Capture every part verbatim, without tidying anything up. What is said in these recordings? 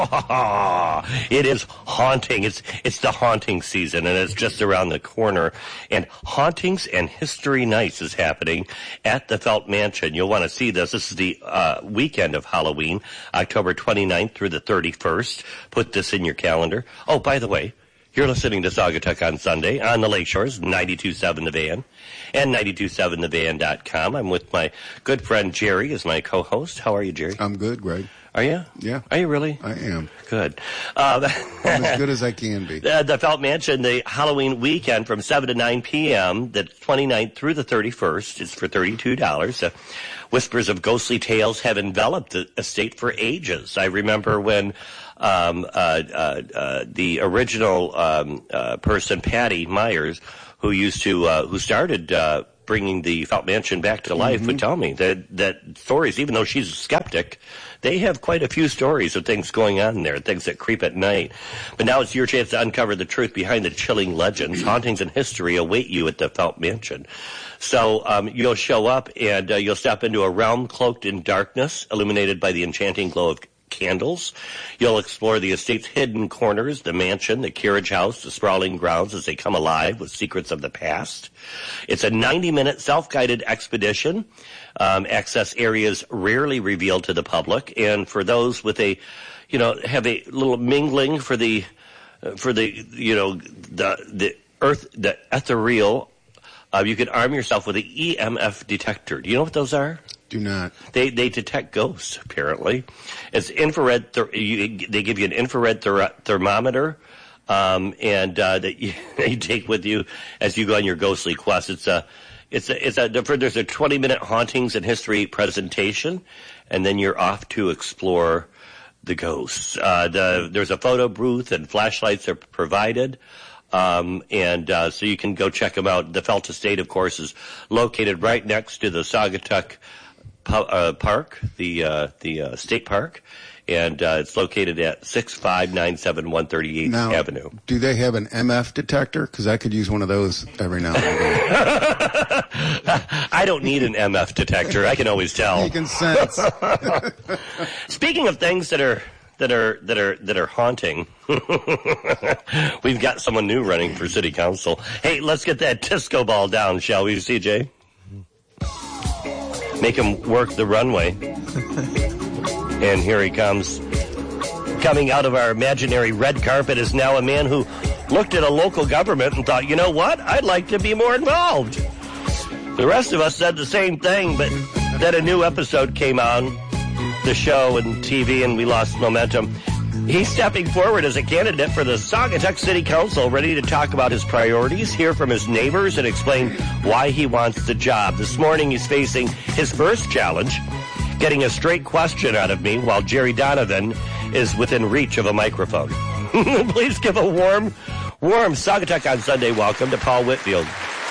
It is haunting. It's it's the haunting season, and it's just around the corner. And Hauntings and History Nights is happening at the Felt Mansion. You'll want to see this. This is the uh, weekend of Halloween, October twenty-ninth through the thirty-first. Put this in your calendar. Oh, by the way, you're listening to Saugatuck on Sunday on the Lakeshores, ninety-two point seven The Van, and ninety-two point seven the van dot com. I'm with my good friend Jerry as my co-host. How are you, Jerry? I'm good, Greg. Are you? Yeah. Are you really? I am. Good. Uh, I'm as good as I can be. The, the Felt Mansion, the Halloween weekend from seven to nine p.m., the twenty-ninth through the thirty-first, is for thirty-two dollars. Uh, whispers of ghostly tales have enveloped the estate for ages. I remember when um, uh, uh, uh, the original um, uh, person, Patty Myers, who used to, uh, who started uh, bringing the Felt Mansion back to life, mm-hmm. would tell me that, that stories, even though she's a skeptic, they have quite a few stories of things going on there, things that creep at night. But now it's your chance to uncover the truth behind the chilling legends. Hauntings and history await you at the Felt Mansion. So um, you'll show up and uh, you'll step into a realm cloaked in darkness, illuminated by the enchanting glow of candles. You'll explore the estate's hidden corners, the mansion, the carriage house, the sprawling grounds as they come alive with secrets of the past. It's a ninety-minute self-guided expedition. Um, access areas rarely revealed to the public, and for those with a, you know, have a little mingling for the, uh, for the, you know, the the earth, the ethereal. Uh, you can arm yourself with an E M F detector. Do you know what those are? Do not. They they detect ghosts, apparently. It's infrared. Ther- you, they give you an infrared ther- thermometer, um, and uh, that you, you take with you as you go on your ghostly quest. It's a, it's a, it's a. There's a twenty minute hauntings and history presentation, and then you're off to explore the ghosts. Uh, the, there's a photo booth and flashlights are provided. Um, and uh, so you can go check them out. The Felt Estate, of course, is located right next to the Saugatuck uh, Park, the uh, the uh, state park, and uh, it's located at six five nine seven one thirty-eighth now, Avenue. Do they have an M F detector? Because I could use one of those every now and then. I don't need an M F detector. I can always tell. You can sense. Speaking of things that are that are that are that are haunting, we've got someone new running for city council. Hey, let's get that disco ball down, shall we, C J? Make him work the runway. And here he comes. Coming out of our imaginary red carpet is now a man who looked at a local government and thought, you know what? I'd like to be more involved. The rest of us said the same thing, but then a new episode came on the show and T V, and we lost momentum. He's stepping forward as a candidate for the Saugatuck City Council, ready to talk about his priorities, hear from his neighbors, and explain why he wants the job. This morning he's facing his first challenge, getting a straight question out of me while Jerry Donovan is within reach of a microphone. Please give a warm, warm Saugatuck on Sunday welcome to Paul Whitfield.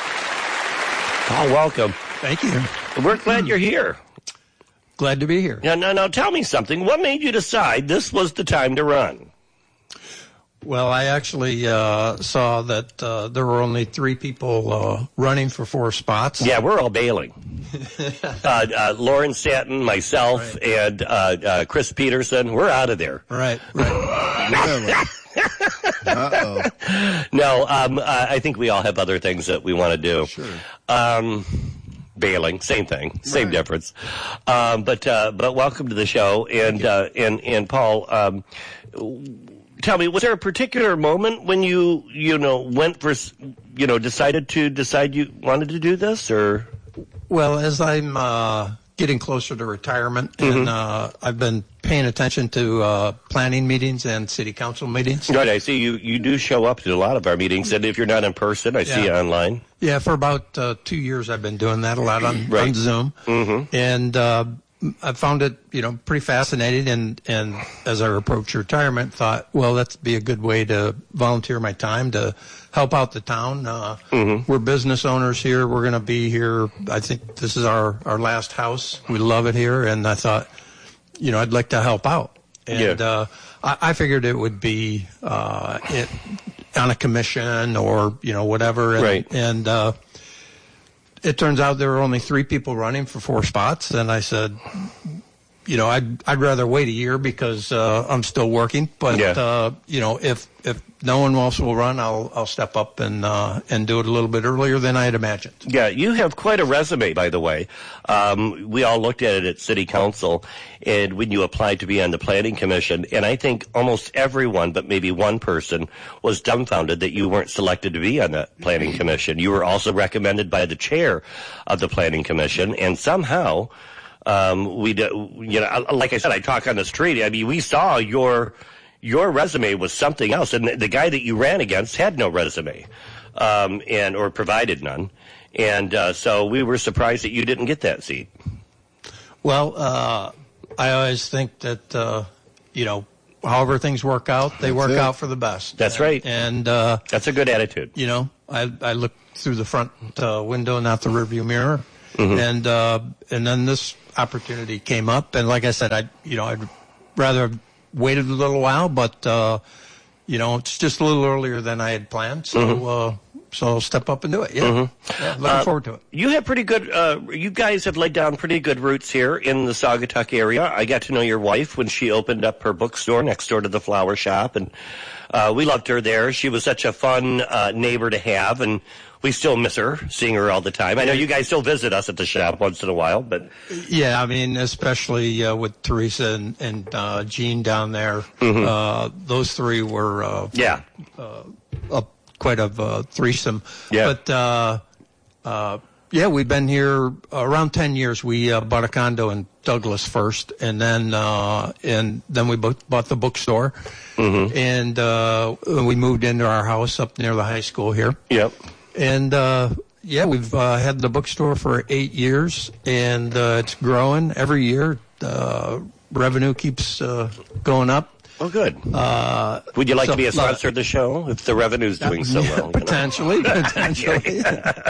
Paul, welcome. Thank you. We're glad you're here. Glad to be here. Now, now, now, tell me something. What made you decide this was the time to run? Well, I actually uh, saw that uh, there were only three people uh, running for four spots. Yeah, we're all bailing. uh, uh, Lauren Stanton, myself, right. and uh, uh, Chris Peterson, we're out of there. Right, right. Uh-oh. No, um, uh, I think we all have other things that we want to do. Sure. Um, bailing, same thing, same right. difference. Um, but uh, but welcome to the show, and uh, and and Paul. Um, Tell me, was there a particular moment when you, you know, went for, you know, decided to decide you wanted to do this, or? Well, as I'm uh, getting closer to retirement, mm-hmm. and uh, I've been paying attention to uh, planning meetings and city council meetings. Right, I see you, you do show up to a lot of our meetings, and if you're not in person, I yeah. see you online. Yeah, for about uh, two years I've been doing that a lot on, right. on Zoom. Mm-hmm. And uh, I found it, you know, pretty fascinating, and, and as I approached retirement, thought, well, that'd be a good way to volunteer my time to help out the town. Uh, mm-hmm. We're business owners here. We're going to be here. I think this is our, our last house. We love it here, and I thought, you know, I'd like to help out. And yeah. uh, I, I figured it would be uh, it, on a commission or, you know, whatever. And, right. And uh, it turns out there were only three people running for four spots, and I said, you know, I'd I'd rather wait a year because uh, I'm still working. But Yeah. uh, you know, if if no one else will run, I'll I'll step up and uh, and do it a little bit earlier than I had imagined. Yeah, you have quite a resume, by the way. Um, we all looked at it at City Council, and when you applied to be on the Planning Commission, and I think almost everyone, but maybe one person, was dumbfounded that you weren't selected to be on the Planning Commission. You were also recommended by the chair of the Planning Commission, and somehow, um, we, do, you know, like I said, I talk on the street. I mean, we saw your your resume was something else, and the, the guy that you ran against had no resume, um, and or provided none. And uh, so we were surprised that you didn't get that seat. Well, uh, I always think that, uh, you know, however things work out, they That's work it. out for the best. That's right. And, uh, That's a good attitude. you know, I, I look through the front uh, window, not the rearview mirror. Mm-hmm. And, uh, and then this opportunity came up. And like I said, I, you know, I'd rather have waited a little while, but, uh, you know, it's just a little earlier than I had planned. So, Mm-hmm. uh, so I'll step up and do it. Yeah. yeah looking Uh, forward to it. You have pretty good, uh, you guys have laid down pretty good roots here in the Saugatuck area. I got to know your wife when she opened up her bookstore next door to the flower shop, and uh, we loved her there. She was such a fun uh, neighbor to have, and we still miss her, seeing her all the time. I know you guys still visit us at the shop once in a while, but Yeah, I mean, especially uh, with Teresa and, and uh, Jean down there. Uh, those three were uh, yeah. a, quite a uh, threesome. Yeah. But, uh, uh, yeah, we've been here around ten years. We uh, bought a condo in Douglas first, and then uh, and then we bought, bought the bookstore. And uh, we moved into our house up near the high school here. Yep. And, uh, yeah, we've uh, had the bookstore for eight years, and uh, it's growing every year. Uh, revenue keeps uh, going up. Well, good. Uh, Would you like so- to be a sponsor of the show if the revenue's doing so well? you know? Potentially, potentially.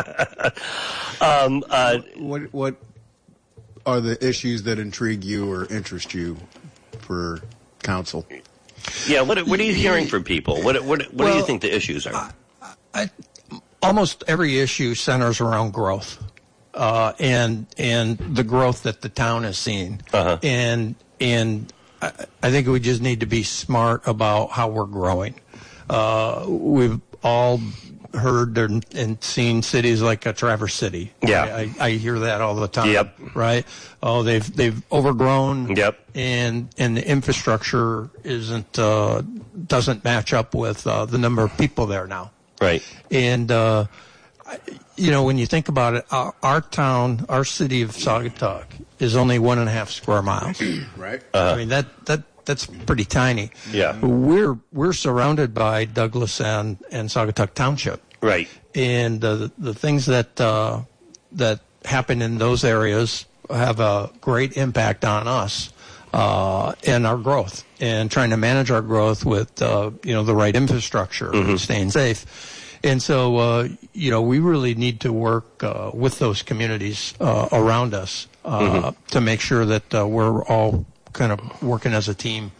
Um, uh, What what are the issues that intrigue you or interest you for council? yeah. What What are you hearing from people? What What What do you Well, think the issues are? I, almost every issue centers around growth, uh, and and the growth that the town has seen, Uh-huh. and and I, I think we just need to be smart about how we're growing. Uh, we've all heard and, and seen cities like uh, Traverse City. Yeah. I, I hear that all the time. Yep. Right. Oh, they've they've overgrown. Yep. And and the infrastructure isn't uh, doesn't match up with uh, the number of people there now. Right. And, uh, I- you know, when you think about it, our, our town, our city of Saugatuck is only one and a half square miles. Right. I mean, that, that, that's pretty tiny. Yeah. We're, we're surrounded by Douglas and, and Saugatuck Township. Right. And uh, the, the things that, uh, that happen in those areas have a great impact on us. Uh, and our growth, and trying to manage our growth with, uh, you know, the right infrastructure and staying safe. And so, uh, you know, we really need to work uh, with those communities uh, around us uh, to make sure that uh, we're all kind of working as a team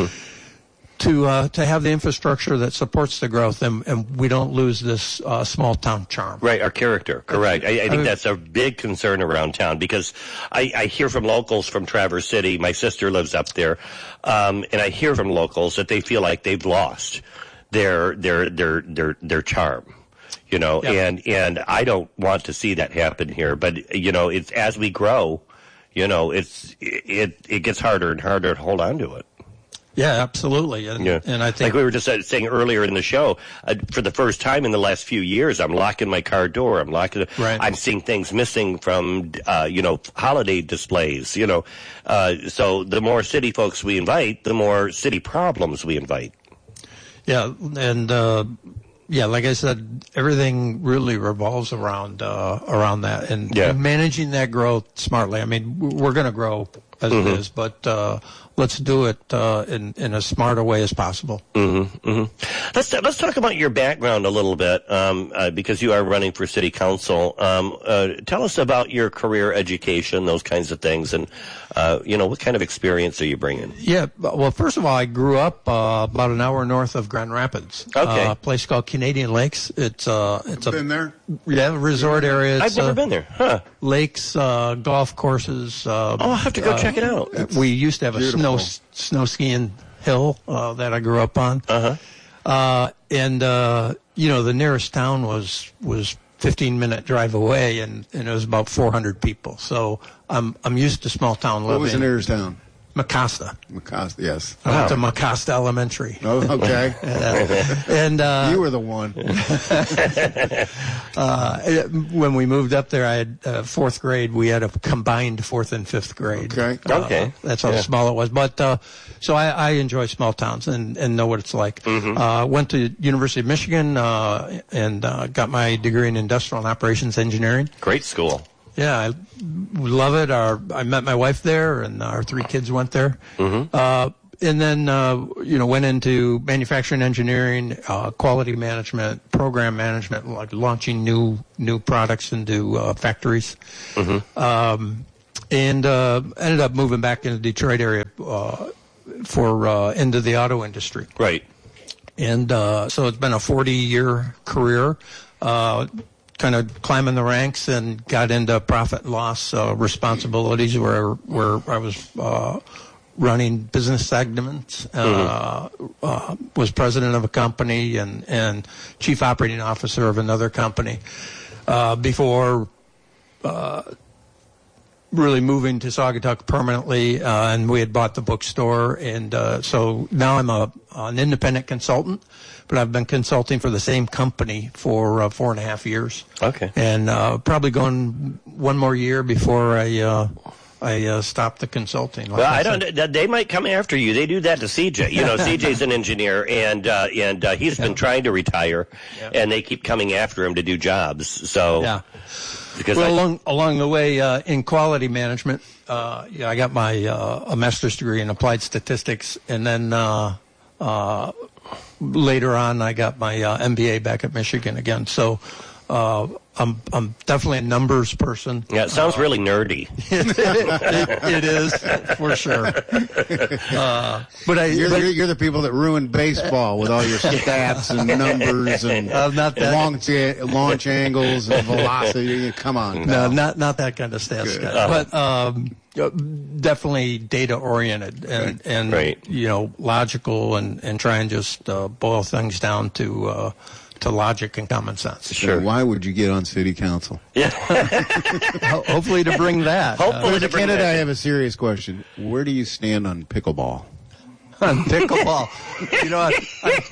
to uh, to have the infrastructure that supports the growth, and, and we don't lose this uh, small town charm. Right, our character, correct. I, I think mean- that's a big concern around town because I, I hear from locals from Traverse City. My sister lives up there, um, and I hear from locals that they feel like they've lost their their their their their charm. You know, Yep. and and I don't want to see that happen here. But you know, it's as we grow, you know, it's it it gets harder and harder to hold on to it. Yeah, absolutely. And, Yeah, and I think like we were just uh, saying earlier in the show, uh, for the first time in the last few years, I'm locking my car door. I'm locking. Right. I'm seeing things missing from, uh, you know, holiday displays. You know, uh, so the more city folks we invite, the more city problems we invite. Yeah, and uh, yeah, like I said, everything really revolves around uh, around that, and, Yeah. and managing that growth smartly. I mean, w- we're going to grow as Mm-hmm. it is, but uh, let's do it uh, in in as smart a way as possible. Let's let's talk about your background a little bit, um, uh, because you are running for city council. Um, uh, tell us about your career, education, those kinds of things, and uh, you know, what kind of experience are you bringing? Yeah, well, first of all, I grew up uh, about an hour north of Grand Rapids. Okay. uh, a place called Canadian Lakes. It's uh, it's a Been there? yeah resort area. It's, I've never uh, been there, huh? Lakes, uh, golf courses. Uh, Oh, I'll have to go uh, check check it out. We used to have beautiful. a snow snow skiing hill uh, that I grew up on. Uh-huh. Uh, and, uh, you know, the nearest town was, was fifteen minute drive away, and, and it was about four hundred people. So I'm, I'm used to small town living. What was the nearest town? Mecosta. Mecosta, yes. I went to Mecosta Elementary. Oh, okay. Uh, and, uh, you were the one. uh, when we moved up there, I had, uh, fourth grade, we had a combined fourth and fifth grade. Okay. Uh, Okay. That's how Yeah. small it was. But, uh, so I, I enjoy small towns and, and know what it's like. Mm-hmm. Uh, went to University of Michigan, uh, and, uh, got my degree in industrial and operations engineering. Great school. Yeah, I love it. Our, I met my wife there, and our three kids went there. Mm-hmm. Uh, and then, uh, you know, went into manufacturing engineering, uh, quality management, program management, like launching new new products into uh, factories. Mm-hmm. Um, and uh, ended up moving back into the Detroit area uh, for uh, into the auto industry. Right. And uh, so it's been a forty-year career. Uh, kind of climbing the ranks and got into profit and loss uh, responsibilities where where I was uh, running business segments, uh, mm-hmm. uh, was president of a company and, and chief operating officer of another company uh, before uh, really moving to Saugatuck permanently, uh, and we had bought the bookstore, and uh, so now I'm a an independent consultant, but I've been consulting for the same company for uh, four and a half years. Okay. And uh, probably going one more year before I uh, I uh, stop the consulting. Like Well, I said. don't. They might come after you. They do that to C J. You know, C J's an engineer, and uh, and uh, he's been trying to retire, Yeah. and they keep coming after him to do jobs. So Yeah. because Well, I, along along the way uh, in quality management, uh, yeah, I got my uh, a master's degree in applied statistics, and then uh, uh, later on, I got my uh, M B A back at Michigan again. So uh, I'm I'm definitely a numbers person. yeah, it sounds really nerdy. it, it is for sure. Uh, but I You're, but, you're, you're the people that ruined baseball with all your stats and numbers and I'm not that- launch, launch angles and velocity. Come on. No, pal. not not that kind of stats guy, but um, uh, definitely data oriented and and Right. you know logical and and try and just uh, boil things down to uh, to logic and common sense. Sure. Why would you get on city council? Yeah. Ho- Hopefully to bring that Hopefully As to a bring candidate, that- I have a serious question. Where do you stand on pickleball? uh, on pickleball. You know, I,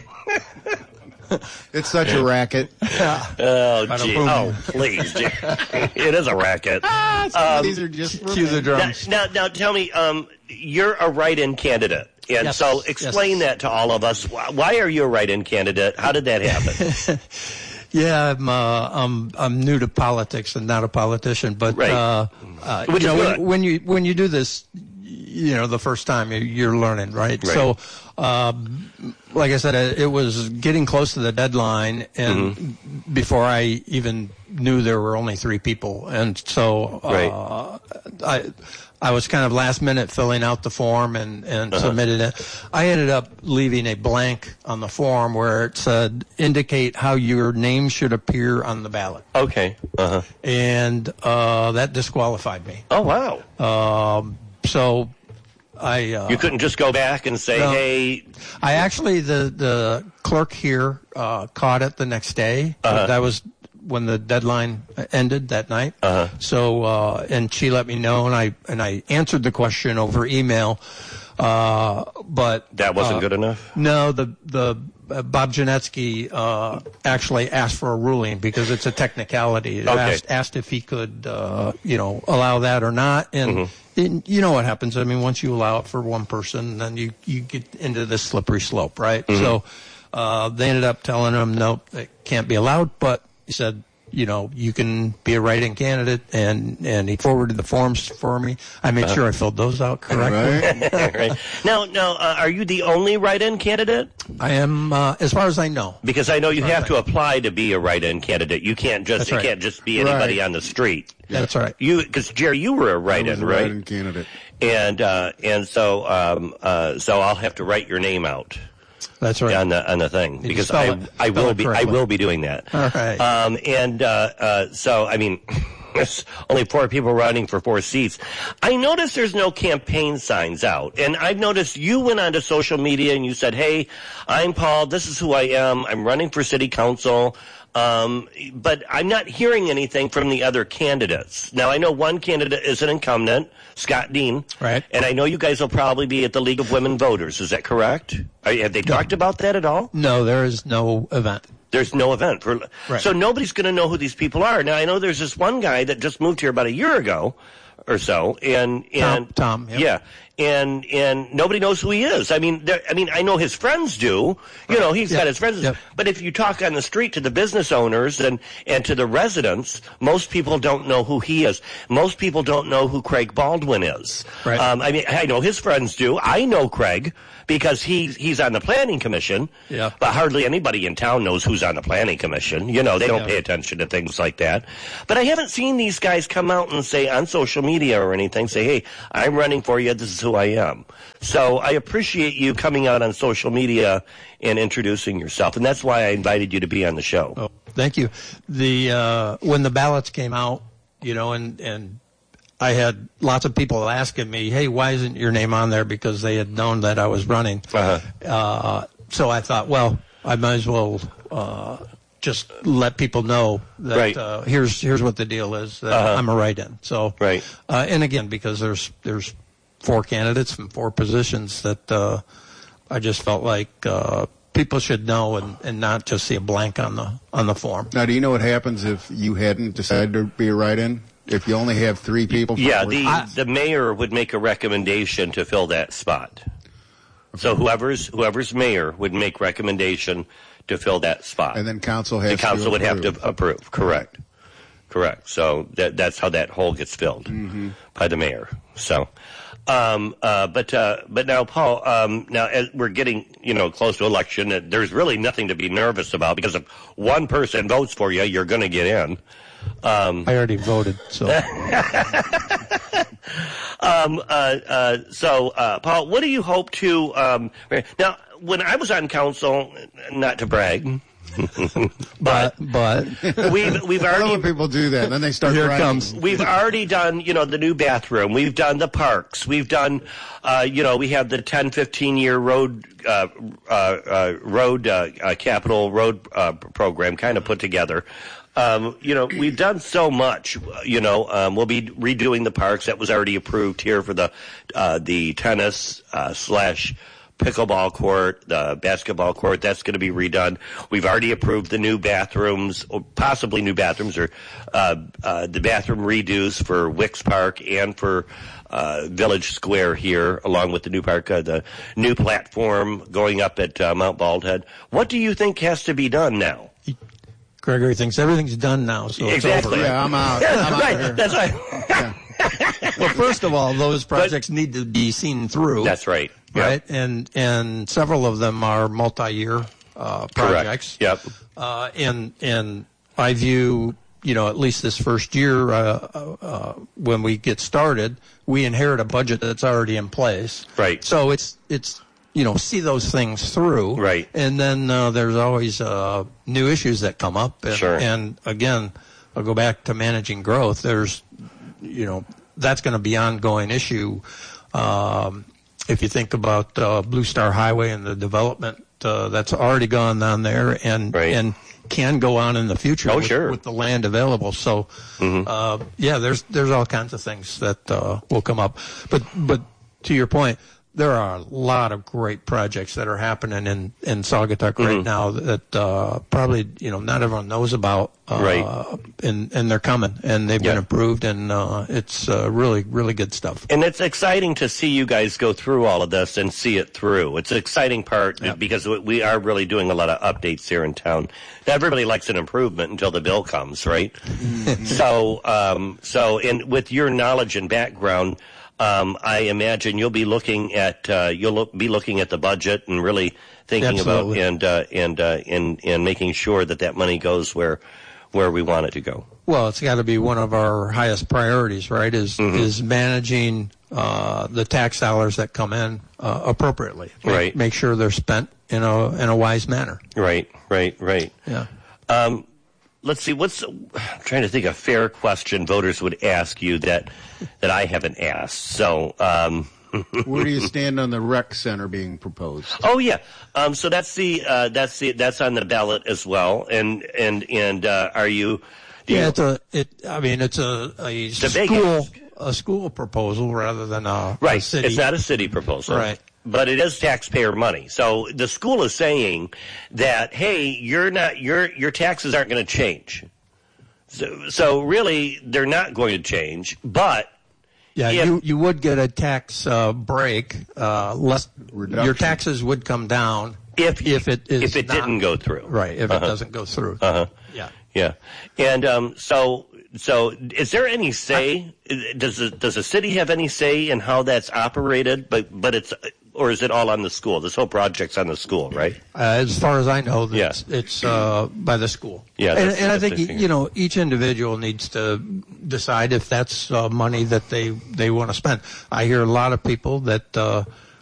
I, It's such a racket. Oh, Bada gee. boom. Oh, please. Gee. It is a racket. Some of these are just for cue the men. Now, drums. now, now, tell me, um, you're a write-in candidate, and Yes, so explain yes. that to all of us. Why why are you a write-in candidate? How did that happen? Yeah, I'm, uh, I'm I'm new to politics and not a politician, but Right. uh, uh, Which you is know good. when, when you when you do this, you know the first time you- you're learning, right? Right. So, um, like I said, it it was getting close to the deadline, and Mm-hmm. before I even knew there were only three people, and so uh, Right. I. I was kind of last minute filling out the form and, and Uh-huh. submitted it. I ended up leaving a blank on the form where it said indicate how your name should appear on the ballot. Okay. Uh-huh. And uh, that disqualified me. Oh, wow. Um, so I uh, You couldn't just go back and say, No. hey, I actually, the, the clerk here uh, caught it the next day. Uh-huh. That was when the deadline ended that night. Uh-huh. So, uh, and she let me know, and I and I answered the question over email. Uh, but that wasn't uh, good enough? No, the the uh, Bob Janetsky uh, actually asked for a ruling because it's a technicality. He Okay. Asked, asked if he could, uh, you know, allow that or not, and. Mm-hmm. And you know what happens. I mean, once you allow it for one person, then you, you get into this slippery slope, right? Mm-hmm. So uh, they ended up telling him, nope, it can't be allowed. But he said, you know, you can be a write-in candidate, and, and he forwarded the forms for me. I made Uh-huh. sure I filled those out correctly. Right? Right. Now, now uh, are you the only write-in candidate? I am, uh, as far as I know. Because I know you have Right. to apply to be a write-in candidate. You can't just That's it right. can't just be anybody Right. on the street. That's right. You, because Jerry, you were a I was write-in, a right? write-in candidate. And uh, and so um, uh, so I'll have to write your name out That's right. on the on the thing You because spell I it- I spell will it be I correctly. will be doing that. All right. Um, and uh, uh, so I mean, There's only four people running for four seats. I noticed there's no campaign signs out. And I've noticed you went onto social media and you said, hey, I'm Paul. This is who I am. I'm running for city council. Um, but I'm not hearing anything from the other candidates. Now, I know one candidate is an incumbent, Scott Dean. Right. And I know you guys will probably be at the League of Women Voters. Is that correct? Are, have they talked about that at all? No, there is no event. There's no event. For, right. So nobody's going to know who these people are. Now, I know there's this one guy that just moved here about a year ago or so. And, and Tom, Tom yep. Yeah. And and nobody knows who he is. I mean, I mean, I know his friends do. You know, he's yep. got his friends. Yep. But if you talk on the street to the business owners and, and to the residents, most people don't know who he is. Most people don't know who Craig Baldwin is. Right. Um, I mean, I know his friends do. I know Craig because he he's on the planning commission. Yeah. But hardly anybody in town knows who's on the planning commission. You know, they don't yeah. pay attention to things like that. But I haven't seen these guys come out and say on social media or anything, say, hey, I'm running for you. This is who I am. So I appreciate you coming out on social media and introducing yourself, and that's why I invited you to be on the show. Oh, thank you. The uh, when the ballots came out, you know, and and I had lots of people asking me, "Hey, why isn't your name on there?" Because they had known that I was running. Uh-huh. Uh, so I thought, well, I might as well uh, just let people know that Right. uh, here's here's what the deal is. That Uh-huh. I'm a write-in. So Right. uh, and again, because there's there's four candidates from four positions that uh, I just felt like uh, people should know and, and not just see a blank on the on the form. Now, do you know what happens if you hadn't decided to be a write-in? If you only have three people? Yeah, for- the I- the mayor would make a recommendation to fill that spot. So whoever's whoever's mayor would make recommendation to fill that spot. And then council has the council to would have approve. to approve. Correct. Correct. So that that's how that hole gets filled Mm-hmm. by the mayor. So, um, uh, but uh, but now, Paul, um, now as we're getting you know close to election, uh, there's really nothing to be nervous about because if one person votes for you, you're going to get in. Um, I already voted, so. um, uh, uh, so, uh, Paul, what do you hope to um, now? When I was on council, not to brag. But but we've we've I love already when people do that, and then they start Here it bragging. comes. we've already done you know the new bathroom. We've done the parks. We've done uh, you know we have the ten, fifteen year road uh, uh, uh, road uh, uh, capital road uh, program kind of put together. Um, you know we've done so much. You know um, we'll be redoing the parks that was already approved here for the uh, the tennis uh, slash. pickleball court, the basketball court, that's going to be redone. We've already approved the new bathrooms, or possibly new bathrooms, or uh, uh, the bathroom redos for Wicks Park and for uh, Village Square here, along with the new park, uh, the new platform going up at uh, Mount Baldhead. What do you think has to be done now? Gregory thinks everything's done now, so it's Exactly. over. Yeah, I'm out. I'm out right. of here. That's right. Yeah. Well, first of all, those projects need to be seen through. That's right. Right, and and several of them are multi-year uh, projects. Correct. Yep. Uh, and and I view, you know, at least this first year, uh, uh, when we get started, we inherit a budget that's already in place. Right. So it's it's you know see those things through. Right. And then uh, there's always uh, new issues that come up. And, Sure. And again, I'll go back to managing growth. There's, you know, that's going to be an ongoing issue. Um, If you think about uh, Blue Star Highway and the development uh, that's already gone on there and Right. and can go on in the future Oh, with, sure. with the land available. So, Mhm. uh, yeah, there's there's all kinds of things that uh, will come up. But but to your point, there are a lot of great projects that are happening in in Saugatuck right Mhm. now that uh, probably you know not everyone knows about. Uh, Right. And and they're coming and they've been Yeah. approved and uh, it's uh, really really good stuff. And it's exciting to see you guys go through all of this and see it through. It's an exciting part Yep. because we are really doing a lot of updates here in town. Everybody likes an improvement until the bill comes, right? so, um, so, and with your knowledge and background, um, I imagine you'll be looking at uh, you'll look, be looking at the budget and really thinking Absolutely. about and uh, and uh, and and making sure that that money goes where where we want it to go. Well, it's got to be one of our highest priorities, right? Is Mhm. is managing uh, the tax dollars that come in uh, appropriately. Make, Right. Make sure they're spent in a in a wise manner. Right, right, right. Yeah. Um, let's see. What's I'm trying to think a fair question voters would ask you that that I haven't asked. So. Um, Where do you stand on the rec center being proposed? Oh yeah, um, so that's the uh, that's the that's on the ballot as well. And and and uh, are you? Yeah, you, it's a. It. I mean, it's a a It's a big school ask. a school proposal rather than a, right. a city. It's not a city proposal, Right. But it is taxpayer money. So the school is saying that, hey, you're not your your taxes aren't going to change. So so really, they're not going to change, but. Yeah, If- you you would get a tax uh, break. Uh, less Reduction. your taxes would come down If if it is if it not- didn't go through, right. If Uh-huh. it doesn't go through, Uh-huh. yeah. Yeah, and um, so so is there any say? Does the, does the city have any say in how that's operated? But but it's or is it all on the school? This whole project's on the school, right? Uh, as far as I know, Yeah. it's, it's uh, by the school. Yeah, and, that's- and I that's think the thing. you know each individual needs to decide if that's uh, money that they they want to spend. I hear a lot of people that uh,